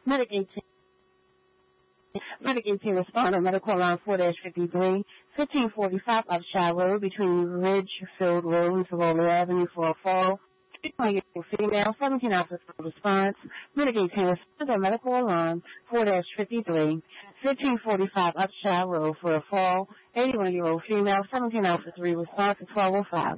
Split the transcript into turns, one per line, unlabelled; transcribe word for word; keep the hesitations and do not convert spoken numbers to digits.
Medic eighteen. Medic eighteen responded medical line four fifty-three, fifteen forty-five Upshire Road between Ridgefield Road and Savola Avenue for a fall. Female, seventeen officers for response. Medic eighteen responded on medical alarm four fifty-three, fifteen forty-five Upshire Road for a fall. eighty-one-year-old female, seventeen officers response to twelve oh five.